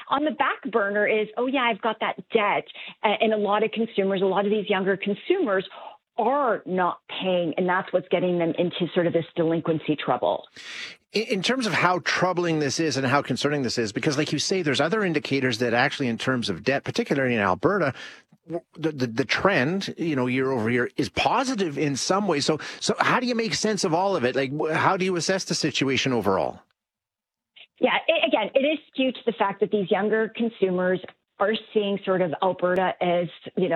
on the back burner is, oh yeah, I've got that debt. And a lot of consumers, a lot of these younger consumers are not paying, and that's what's getting them into sort of this delinquency trouble. In terms of how troubling this is and how concerning this is, because like you say, there's other indicators that actually in terms of debt, particularly in Alberta, the trend, year over year is positive in some ways. So how do you make sense of all of it? Like, how do you assess the situation overall? Yeah, again, it is skewed to the fact that these younger consumers are seeing sort of Alberta as,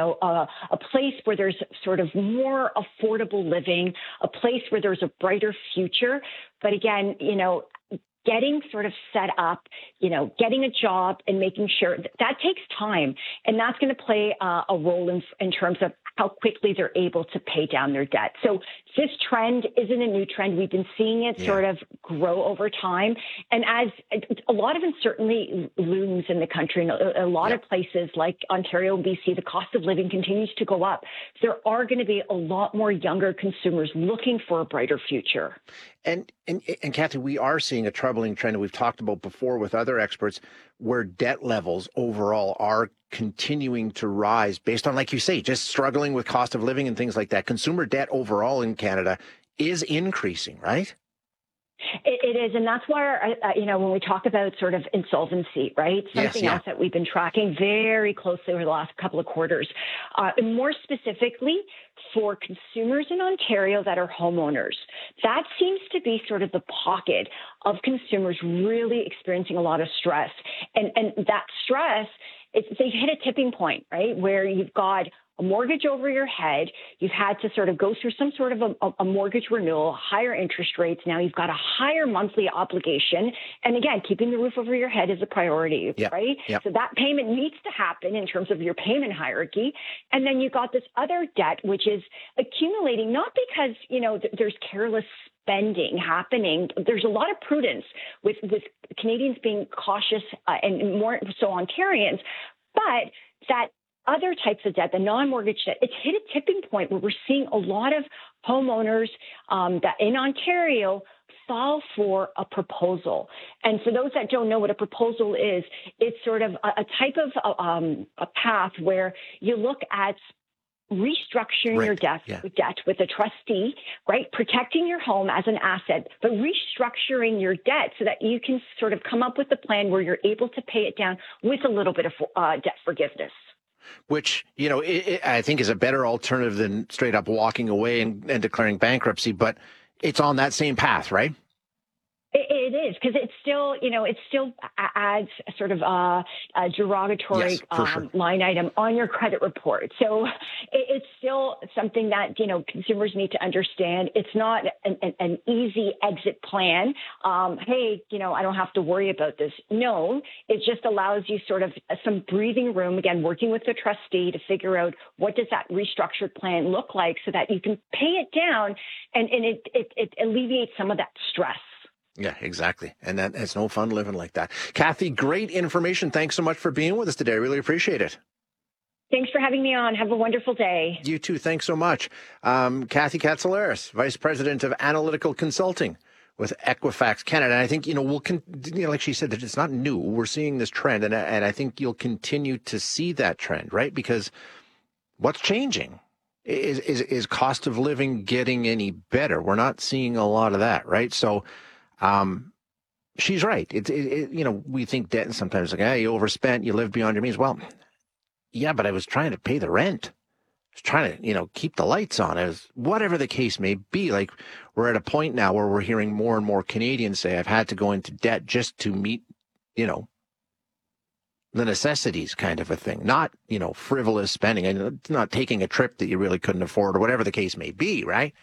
a place where there's sort of more affordable living, a place where there's a brighter future. But again, getting sort of set up, getting a job and making sure that takes time. And that's going to play a role in terms of how quickly they're able to pay down their debt. So this trend isn't a new trend. We've been seeing it sort of grow over time. And as a lot of uncertainty looms in the country, and a lot of places like Ontario and BC, the cost of living continues to go up. There are going to be a lot more younger consumers looking for a brighter future. And Kathy, we are seeing a troubling trend we've talked about before with other experts where debt levels overall are continuing to rise based on, like you say, just struggling with cost of living and things like that. Consumer debt overall in Canada is increasing, right? It is. And that's why, when we talk about sort of insolvency, right? Something else that we've been tracking very closely over the last couple of quarters, and more specifically for consumers in Ontario that are homeowners. That seems to be sort of the pocket of consumers really experiencing a lot of stress. And that stress, they've hit a tipping point, right? Where you've got a mortgage over your head. You've had to sort of go through some sort of a mortgage renewal, higher interest rates. Now you've got a higher monthly obligation. And again, keeping the roof over your head is a priority, right? Yep. So that payment needs to happen in terms of your payment hierarchy. And then you've got this other debt, which is accumulating, not because, there's careless spending happening. There's a lot of prudence with Canadians being cautious and more so Ontarians, but that other types of debt, the non-mortgage debt, it's hit a tipping point where we're seeing a lot of homeowners that in Ontario fall for a proposal. And for those that don't know what a proposal is, it's sort of a type of a path where you look at restructuring your debt with a trustee, right? Protecting your home as an asset, but restructuring your debt so that you can sort of come up with a plan where you're able to pay it down with a little bit of debt forgiveness. Which, I think is a better alternative than straight up walking away and declaring bankruptcy, but it's on that same path, right? It is, because it's still, it still adds a sort of a derogatory line item on your credit report. So it's still something that, consumers need to understand. It's not an easy exit plan. Hey, I don't have to worry about this. No, it just allows you sort of some breathing room, again, working with the trustee to figure out what does that restructured plan look like so that you can pay it down and it alleviates some of that stress. Yeah, exactly. And it's no fun living like that. Kathy, great information. Thanks so much for being with us today. I really appreciate it. Thanks for having me on. Have a wonderful day. You too. Thanks so much. Kathy Katsouleris, Vice President of Analytical Consulting with Equifax Canada. And I think, like she said, that it's not new. We're seeing this trend. And I think you'll continue to see that trend, right? Because what's changing? Is cost of living getting any better? We're not seeing a lot of that, right? So, she's right. We think debt sometimes like, you overspent, you live beyond your means. Well, yeah, but I was trying to pay the rent. I was trying to, keep the lights on. Whatever the case may be. Like, we're at a point now where we're hearing more and more Canadians say, I've had to go into debt just to meet, the necessities kind of a thing. Not, frivolous spending. And not taking a trip that you really couldn't afford or whatever the case may be, right?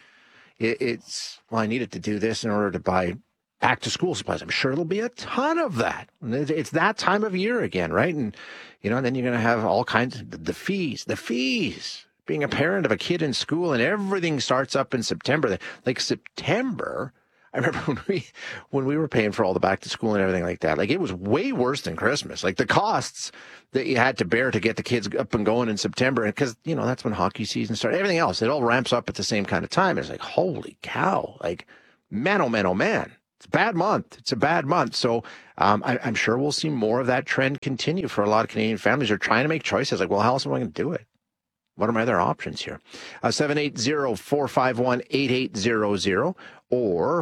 I needed to do this in order to buy back to school supplies. I'm sure there'll be a ton of that. It's that time of year again, right? And, then you're going to have all kinds of the fees, being a parent of a kid in school, and everything starts up in September. Like September, I remember when we were paying for all the back to school and everything like that, like it was way worse than Christmas. Like the costs that you had to bear to get the kids up and going in September. And because, that's when hockey season started, everything else, it all ramps up at the same kind of time. It's like, holy cow, like man, oh man, oh man. It's a bad month. It's a bad month. So I'm sure we'll see more of that trend continue for a lot of Canadian families. They're trying to make choices like, well, how else am I going to do it? What are my other options here? 780-451-8800 or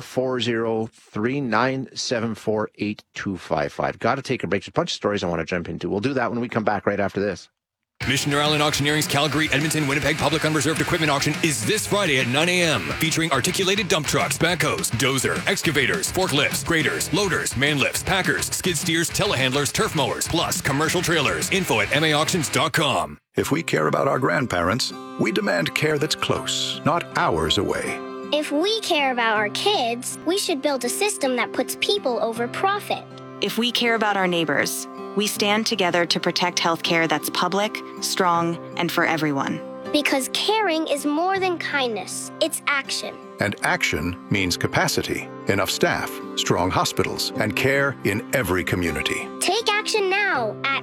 403-974-8255. Got to take a break. There's a bunch of stories I want to jump into. We'll do that when we come back right after this. Missioner Island Auctioneering's Calgary, Edmonton, Winnipeg Public Unreserved Equipment Auction is this Friday at 9 a.m. featuring articulated dump trucks, backhoes, dozer, excavators, forklifts, graders, loaders, man lifts, packers, skid steers, telehandlers, turf mowers, plus commercial trailers. Info at maauctions.com. If we care about our grandparents, we demand care that's close, not hours away. If we care about our kids, we should build a system that puts people over profit. If we care about our neighbors, we stand together to protect healthcare that's public, strong, and for everyone. Because caring is more than kindness, it's action. And action means capacity, enough staff, strong hospitals, and care in every community. Take action now at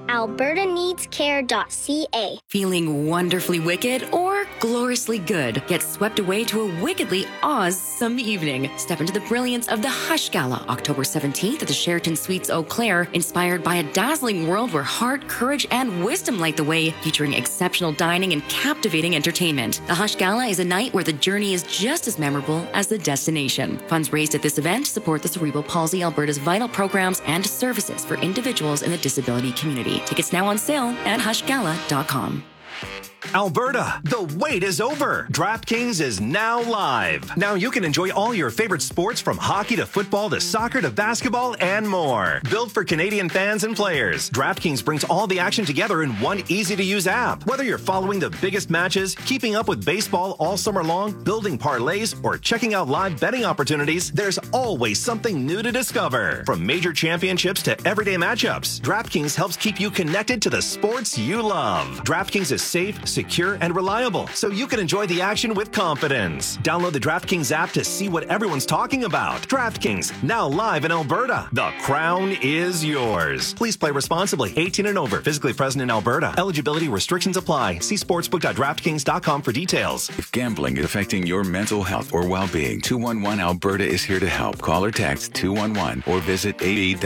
albertaneedscare.ca. Feeling wonderfully wicked or gloriously good? Get swept away to a wickedly awesome evening. Step into the brilliance of the Hush Gala, October 17th at the Sheraton Suites Eau Claire, inspired by a dazzling world where heart, courage, and wisdom light the way, featuring exceptional dining and captivating entertainment. The Hush Gala is a night where the journey is just as memorable as the destination. Funds raised at this event support the Cerebral Palsy Alberta's vital programs and services for individuals in the disability community. Tickets now on sale at hushgala.com. Alberta, the wait is over. DraftKings is now live. Now you can enjoy all your favorite sports from hockey to football to soccer to basketball and more. Built for Canadian fans and players, DraftKings brings all the action together in one easy-to-use app. Whether you're following the biggest matches, keeping up with baseball all summer long, building parlays, or checking out live betting opportunities, there's always something new to discover. From major championships to everyday matchups, DraftKings helps keep you connected to the sports you love. DraftKings is safe, secure, and reliable, so you can enjoy the action with confidence. Download the DraftKings app to see what everyone's talking about. DraftKings, now live in Alberta. The crown is yours. Please play responsibly. 18 and over. Physically present in Alberta. Eligibility restrictions apply. See sportsbook.draftkings.com for details. If gambling is affecting your mental health or well-being, 211 Alberta is here to help. Call or text 211 or visit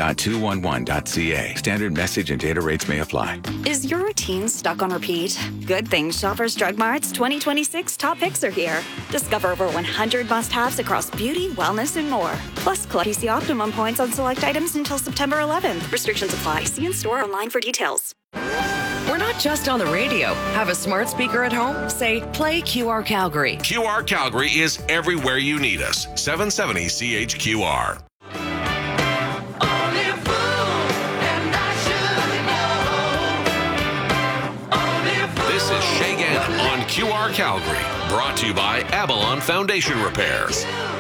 ae.211.ca. Standard message and data rates may apply. Is your routine stuck on repeat? Good thing Shoppers Drug Mart's 2026 top picks are here. Discover over 100 must-haves across beauty, wellness, and more. Plus, collect PC Optimum points on select items until September 11th. Restrictions apply. See in-store or online for details. We're not just on the radio. Have a smart speaker at home? Say, play QR Calgary. QR Calgary is everywhere you need us. 770 CHQR. This is Shay Gannon on QR Calgary, brought to you by Avalon Foundation Repairs.